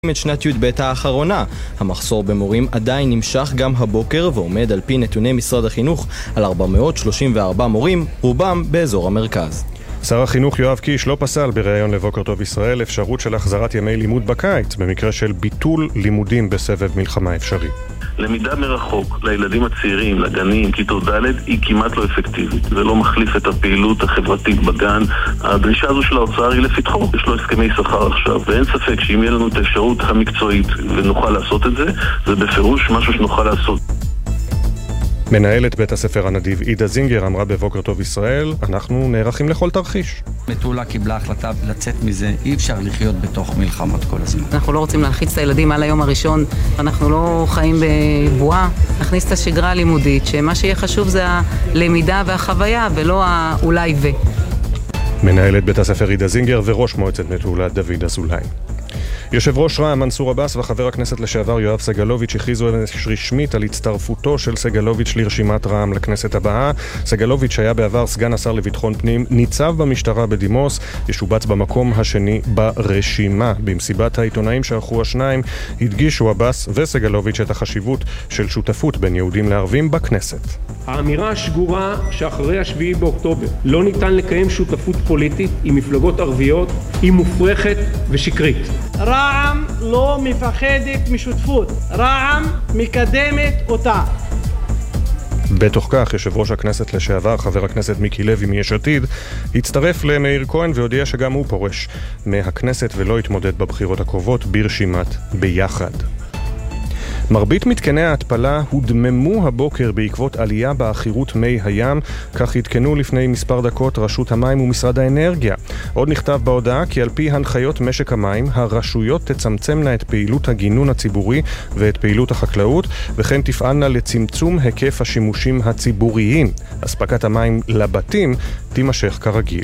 את שנת י"ב האחרונה. המחסור במורים עדיין נמשך גם הבוקר ועומד על פי נתוני משרד החינוך על 434 מורים, רובם באזור המרכז. שר החינוך יואב קיש לא פסל בראיון לבוקר טוב ישראל אפשרות של החזרת ימי לימוד בקיץ במקרה של ביטול לימודים בסבב מלחמה אפשרי. למידה מרחוק לילדים הצעירים, לגנים, כיתות ד' היא כמעט לא אפקטיבית. זה לא מחליף את הפעילות החברתית בגן. הדרישה הזו של האוצר היא לפתחו. יש לו הסכמי שכר עכשיו, ואין ספק שאם יהיה לנו את האפשרות המקצועית ונוכל לעשות את זה, זה בפירוש משהו שנוכל לעשות. מנהלת בית הספר הנדיב עידה זינגר אמרה בבוקר טוב ישראל, אנחנו נערכים לכל תרחיש. מטולה קיבלה החלטה לצאת מזה, אי אפשר לחיות בתוך מלחמות כל הזמן. אנחנו לא רוצים להלחיץ את הילדים על היום הראשון, אנחנו לא חיים בבועה, נכניס את השגרה הלימודית, שמה שיהיה חשוב זה הלמידה והחוויה ולא האולי ו. מנהלת בית הספר עידה זינגר וראש מועצת מטולה דוד אזולאי. יושב ראש רע"מ מנסור עבאס וחבר הכנסת לשעבר יואב סגלוביץ' הכריזו רשמית על הצטרפותו של סגלוביץ' לרשימת רע"מ לכנסת הבאה. סגלוביץ' היה בעבר סגן השר לביטחון פנים, ניצב במשטרה בדימוס, ישובץ במקום השני ברשימה. במסיבת העיתונאים שערכו השניים הדגישו עבאס וסגלוביץ' את החשיבות של שותפות בין יהודים לערבים בכנסת. האמירה השגורה שאחרי השביעי באוקטובר לא ניתן לקיים שותפות פוליטית עם מפלגות ערביות היא מופרכת ושקרית. רע"מ לא מפחדת משותפות, רע"מ מקדמת אותה. בתוך כך, יושב ראש הכנסת לשעבר, חבר הכנסת מיקי לוי מיש עתיד, הצטרף למאיר כהן והודיע שגם הוא פורש מהכנסת ולא יתמודד בבחירות הקרובות ברשימת ביחד. מרבית מתקני ההתפלה הודממו הבוקר בעקבות עלייה באחירות מי הים, כך התקנו לפני מספר דקות רשות המים ומשרד האנרגיה. עוד נכתב בהודעה כי על פי הנחיות משק המים, הרשויות תצמצמנה את פעילות הגינון הציבורי ואת פעילות החקלאות, וכן תפעלנה לצמצום היקף השימושים הציבוריים. אספקת המים לבתים תימשך כרגיל.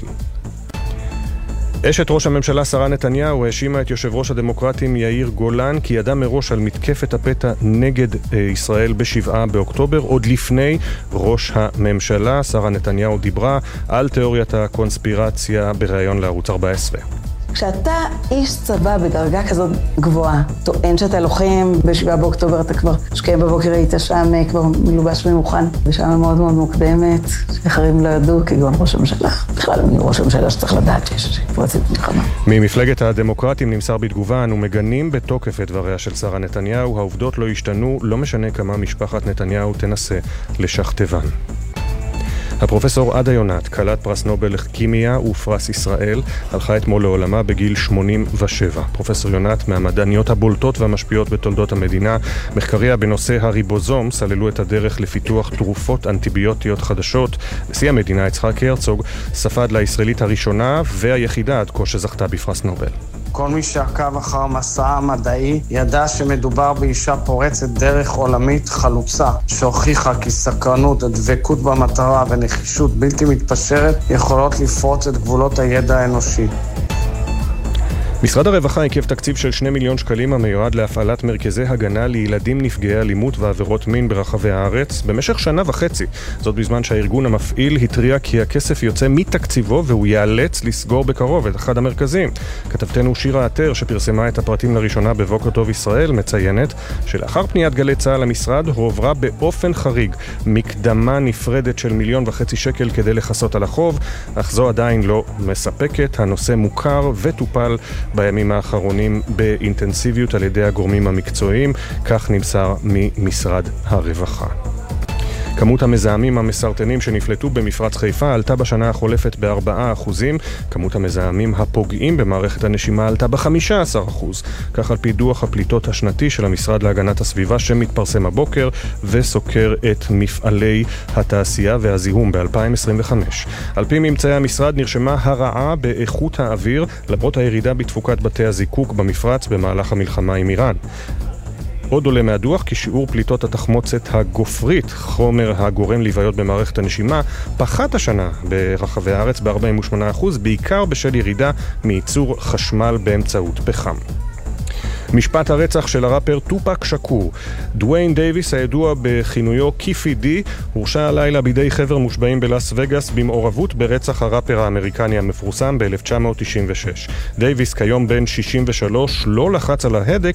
אשת ראש הממשלה שרה נתניהו האשימה את יושב ראש הדמוקרטים יאיר גולן כי ידע מראש על מתקפת הפתע נגד ישראל ב7 באוקטובר עוד לפני ראש הממשלה. שרה נתניהו דיברה על תיאוריית הקונספירציה בראיון לערוץ 14. כשאתה איש צבא בדרגה כזאת גבוהה, טוען שאתה לוחם ב7 באוקטובר, אתה כבר שקיים בבוקר היית שם כבר מלובש ומוכן, בשעה מאוד מאוד מוקדמת, שאחרים לא ידעו, כגון ראש הממשלה. בכלל, ראש הממשלה שצריך לדעת שיש פרצית מלחמה. ממפלגת הדמוקרטים נמסר בתגובה, אנו מגנים בתוקף את דבריה של שרה נתניהו, העובדות לא השתנו, לא משנה כמה משפחת נתניהו תנסה לשכתבן. הפרופסור עדה יונת, כלת פרס נובל לכימיה ופרס ישראל, הלכה אתמול לעולמה בגיל 87. פרופסור יונת, מהמדעניות הבולטות והמשפיעות בתולדות המדינה, מחקריה בנושא הריבוזום סללו את הדרך לפיתוח תרופות אנטיביוטיות חדשות. נשיא המדינה יצחק הרצוג ספד לישראלית הראשונה והיחידה עד כה שזכתה בפרס נובל. כל מי שעקב אחר מסע המדעי ידע שמדובר באישה פורצת דרך עולמית חלוצה, שהוכיחה כי סקרנות, דבקות במטרה ונחישות בלתי מתפשרת יכולות לפרוץ את גבולות הידע האנושי. משרד הרווחה עיכב תקציב של 2 מיליון שקלים המיועד להפעלת מרכזי הגנה לילדים נפגעי אלימות ועבירות מין ברחבי הארץ במשך שנה וחצי. זאת בזמן שהארגון המפעיל התריע כי הכסף יוצא מתקציבו והוא ייאלץ לסגור בקרוב את אחד המרכזים. כתבתנו שירה עטר שפרסמה את הפרטים לראשונה בבוקר טוב ישראל מציינת שלאחר פניית גלי צה"ל למשרד הועברה באופן חריג מקדמה נפרדת של 1.5 מיליון שקל כדי לחסות על החוב, אך זו עדיין לא מספקת. הנושא מוכר וטופל בימים האחרונים באינטנסיביות על ידי הגורמים המקצועיים, כך נמסר ממשרד הרווחה. כמות המזהמים המסרטנים שנפלטו במפרץ חיפה עלתה בשנה החולפת ב4%, כמות המזהמים הפוגעים במערכת הנשימה עלתה ב15%, כך על פי דוח הפליטות השנתי של המשרד להגנת הסביבה שמתפרסם הבוקר וסוקר את מפעלי התעשייה והזיהום ב-2025. על פי ממצאי המשרד נרשמה הרעה באיכות האוויר למרות הירידה בתפוקת בתי הזיקוק במפרץ במהלך המלחמה עם איראן. עוד עולה מהדוח כי שיעור פליטות התחמוצת הגופרית, חומר הגורם לבעיות במערכת הנשימה, פחת השנה ברחבי הארץ ב-48%, בעיקר בשל ירידה מייצור חשמל באמצעות פחם. משפט הרצח של הראפר טופק שקור. דוויין דייביס, הידוע בכינויו קיפי די, הורשע הלילה בידי חבר מושבעים בלאס וגאס במעורבות ברצח הראפר האמריקני המפורסם ב-1996. דייביס, כיום בן 63, לא לחץ על ההדק